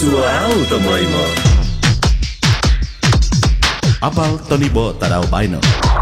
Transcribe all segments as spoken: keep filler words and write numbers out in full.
Suau tomoimo. Apal Tonibo Tadao Baino.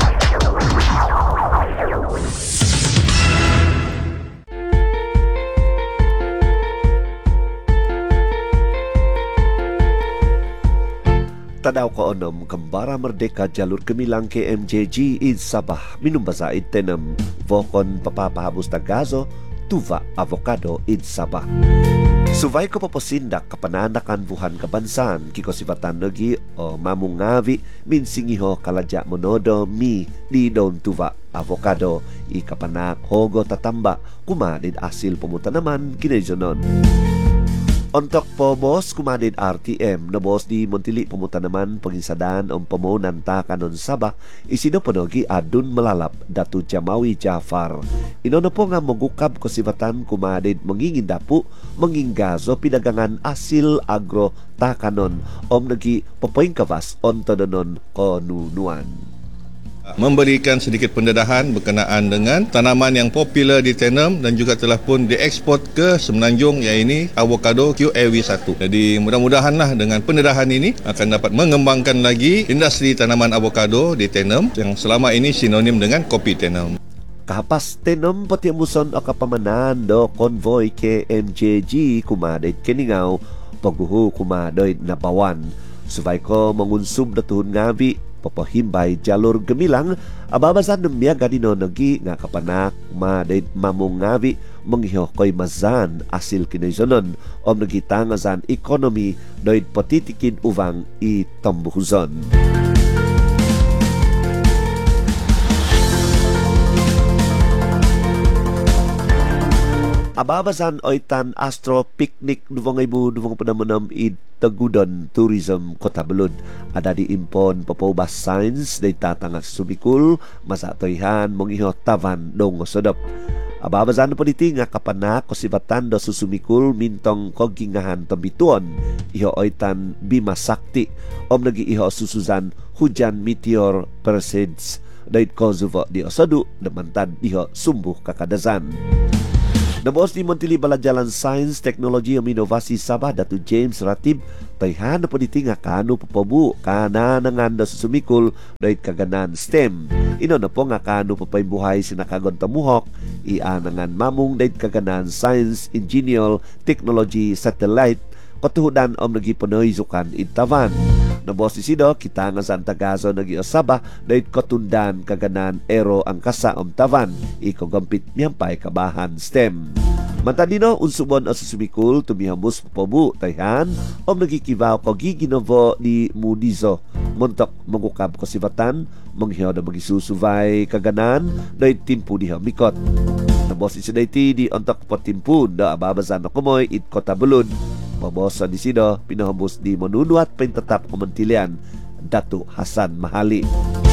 Tadaw ko onom kembara merdeka jalur gemilang K M J G id Sabah minum basa id tenem vokon papapahabus tagazo tuva avocado id Sabah. Suvay ko papasindak kapananakan buhan kabansan kiko sifatan nagi o mamungavi minsingiho kalaja monodo mi di daun tuva avocado i kapanak hogo tatamba kumadid asil pemutanaman kinaizonon. Untuk po bos kumadid R T M na bos di Montili pemutanaman pengisadan om pemonan ta kanon Sabah isido penogi adun melalap Datu Jamawi Jafar. Inono po nga mengukab kesifatan kumadid mengingin dapu menginggazo pidagangan asil agro ta kanon om nagi pepoing kavas ontodonon konunuan. Memberikan sedikit pendedahan berkenaan dengan tanaman yang popular ditanam dan juga telah pun dieksport ke Semenanjung, iaitu avocado Q A W satu. Jadi mudah-mudahanlah dengan pendedahan ini akan dapat mengembangkan lagi industri tanaman avocado ditanam yang selama ini sinonim dengan kopi tanam. Kahapas tenom pati muson o kapamanan do konvoy K M J G kumadid keningaw paguhu kumadid nabawan. Subay ko mangunsub na tuhun ngavi papahimbay jalur gemilang ababasan ng miyaga dino nagi nga kapanak madid mamungavi menghiho koy mazan asil kinaizonon om nagitangazan ekonomi doid patitikin uvang i tambuhuzon. Ababasan oitan Astro Picnic duvang ibu duvang penamunam i Tagudon Tourism Kota Belud ada di impon papobas science day tatangas subikul masa toyhan mengiho tavan dong sodop. Ababasan politi nga kapanak ko sibatan do susumikul mintong kogingahan tambituon iho oitan Bima Sakti om nagi iho susuzan hujan meteor Perseids dait kozuvo di osadu demantad iho sumbuh kakadazan. Nabos di Montili Balajalan Sains, Teknologi dan Inovasi Sabah Datu James Ratib tayhan na politi nga kanu papabu kana nangan da susumikul dahil kaganan STEM. Ino na po nga kanu papaybuhay sinakagon tamuhok ianangan mamung dahil kaganan Science, Engineer, Technology, Satellite katuhudan om nagi panoyzukan intavan. Nabos di sido kita nga san tagazo nagi Sabah dahil katundan kaganan ero ang kasa om tavan ikogampit miyampay kabahan STEM. Mantadino unsubon o susumikul tumihambus papabu tayhan om nagikibaw ko giginovo di Mudizo montok mangukab ko sibatan manghiyaw na magisusuvay kaganan dahil timpu di hamikot. Nabos di sidayti di ontok patimpun da ababasan na kumoy it Kota Belud. Pabosa di sido pinahambus di manunuat pintatap Kementerian Datu Hasan Mahali.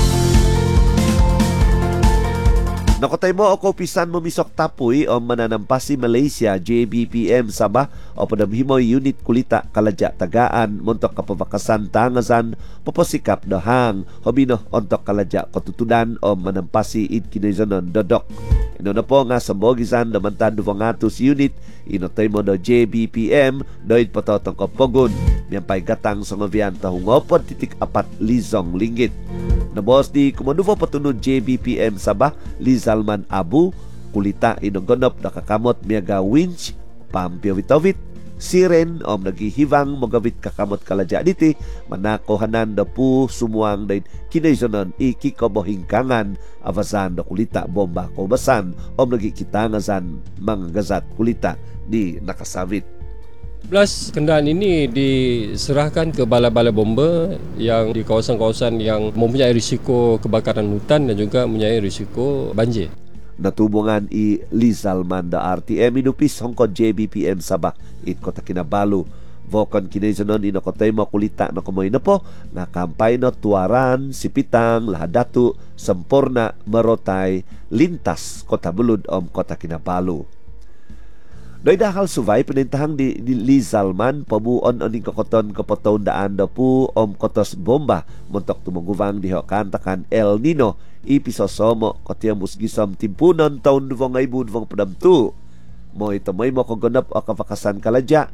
Nakotay mo o pisan memisok tapuy o mananampasi Malaysia J B P M Sabah o padamhimoy unit kulita kalaja tagaan montok kapabakasan tangasan papasikap dohang hobino ontok kalaja kotutudan o manampasi id kinaizonon dodok. Ino na po nga sambogisan namantan duvangatus unit inotay mo do J B P M doid patotong kopogun miyampay gatang sa ngavian tahungopod titik apat lizong linggit. Nabos di kumanduvo patunod J B P M Sabah Lizalman Abu kulita inogonop nakakamot miyaga winch pampiawitovit siren om nagihivang magawit kakamot kalaja diti manakohanan da pu sumuang daid kinaizonon ikikobohingkangan avasan da kulita bomba kobasan om nagikitangasan mga gazat kulita di nakasavit. Plus kenderaan ini diserahkan ke bala-bala bomba yang di kawasan-kawasan yang mempunyai risiko kebakaran hutan dan juga mempunyai risiko banjir. Natubungan i Lizalman da R T M inupis Hongkong J B P M Sabah it Kota Kinabalu. Vokon kinaizonon inokotay mo kulita na kumoy na po nga kampay no tuaran, sipitang, lahadatu, sempurna, marotay, lintas Kota Belud om Kota Kinabalu. Doy dahal suvay pinintahang di, di Lizalman pabuon oning kakoton kapataon daan da po om kotos bomba montok tumunguvang diho kantakan El Nino ipisosomo kotiyang musgisom timpunon taon duvong ay budvong padamtu mo ito may mo kaganap o kapakasan kaladya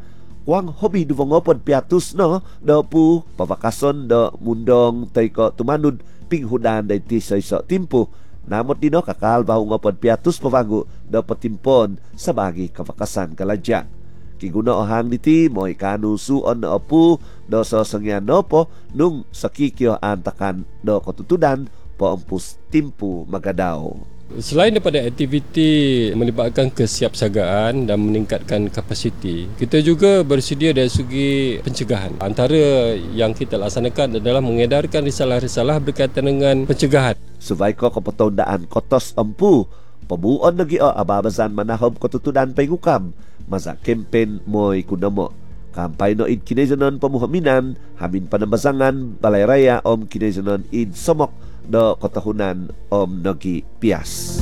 Kuang hobi duvong opon piatus no do pu pavakason do mundong tay ko tumanud pinghudan day ti sa iso timpo. Namot dino kakal bahong opon piatus pavangu do patimpon sa bagi kavakasan kaladya. Kiguna ohang diti mo ikanu suon na opu do so sangyan no po nung sakikyo antakan do kotutudan po ampus timpu magadaw. Selain daripada aktiviti melibatkan kesiapsiagaan dan meningkatkan kapasiti, kita juga bersedia dari segi pencegahan. Antara yang kita laksanakan adalah mengedarkan risalah-risalah berkaitan dengan pencegahan. Subay ko kapatondaan kotos empu, pabuon lagi o ababazan manahom kotutudan pengukam, masa kempen moy kunamo. Kampay no id kinezanon pamuhaminan, hamin panambazangan balay raya om kinezanon id somok do kotahunan om Nogi Pias.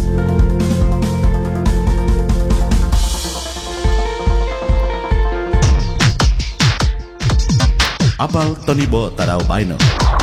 Apal Tony Bo Tadao Baino.